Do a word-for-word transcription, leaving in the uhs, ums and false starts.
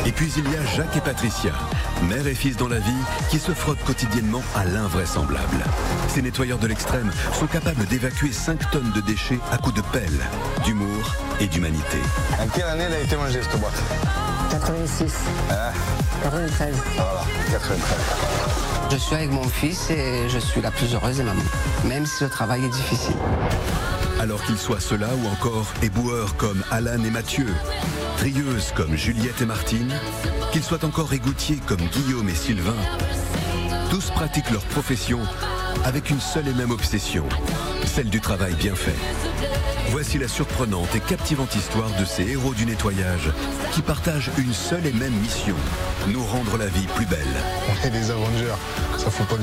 Et puis il y a Jacques et Patricia, mère et fils dans la vie, qui se frottent quotidiennement à l'invraisemblable. Ces nettoyeurs de l'extrême sont capables d'évacuer cinq tonnes de déchets à coups de pelle, d'humour et d'humanité. En quelle année elle a été mangée cette boîte? quatre-vingt-six. Ah. quatre-vingt-treize. Voilà, quatre-vingt-treize. Je suis avec mon fils et je suis la plus heureuse des mamans, même si le travail est difficile. Alors qu'ils soient ceux-là ou encore éboueurs comme Alan et Mathieu, trieuses comme Juliette et Martine, qu'ils soient encore égoutiers comme Guillaume et Sylvain, tous pratiquent leur profession avec une seule et même obsession, celle du travail bien fait. Voici la surprenante et captivante histoire de ces héros du nettoyage qui partagent une seule et même mission, nous rendre la vie plus belle. On est des Avengers, ça faut pas